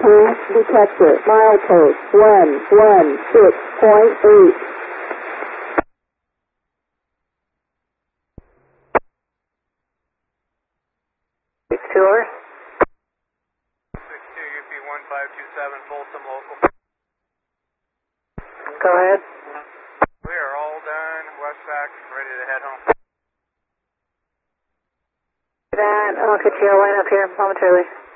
pass detector, milepost 116.8. Tour. 62 UP 1527 Folsom local. Go ahead. We are all done. Westpac ready to head home. That, I'll get you a line up here momentarily.